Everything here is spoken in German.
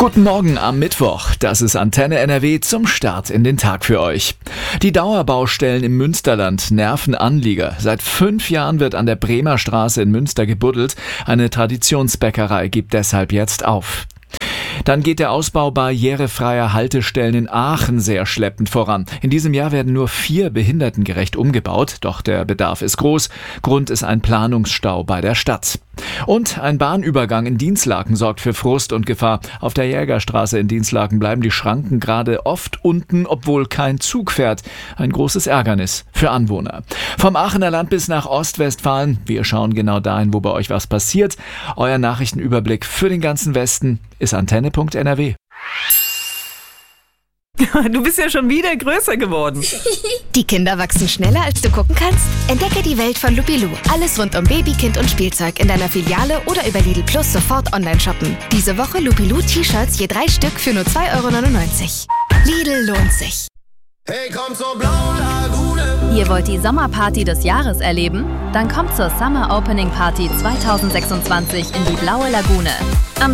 Guten Morgen am Mittwoch. Das ist Antenne NRW zum Start in den Tag für euch. Die Dauerbaustellen im Münsterland nerven Anlieger. Seit 5 Jahren wird an der Bremer Straße in Münster gebuddelt. Eine Traditionsbäckerei gibt deshalb jetzt auf. Dann geht der Ausbau barrierefreier Haltestellen in Aachen sehr schleppend voran. In diesem Jahr werden nur 4 behindertengerecht umgebaut, doch der Bedarf ist groß. Grund ist ein Planungsstau bei der Stadt. Und ein Bahnübergang in Dinslaken sorgt für Frust und Gefahr. Auf der Jägerstraße in Dinslaken bleiben die Schranken gerade oft unten, obwohl kein Zug fährt. Ein großes Ärgernis für Anwohner. Vom Aachener Land bis nach Ostwestfalen. Wir schauen genau dahin, wo bei euch was passiert. Euer Nachrichtenüberblick für den ganzen Westen ist antenne.nrw. Du bist ja schon wieder größer geworden. Die Kinder wachsen schneller, als du gucken kannst? Entdecke die Welt von Lupilou. Alles rund um Baby, Kind und Spielzeug in deiner Filiale oder über Lidl Plus sofort online shoppen. Diese Woche Lupilou T-Shirts je 3 Stück für nur 2,99 €. Lidl lohnt sich. Hey, komm zur blauen Lagune. Ihr wollt die Sommerparty des Jahres erleben? Dann kommt zur Summer Opening Party 2026 in die Blaue Lagune.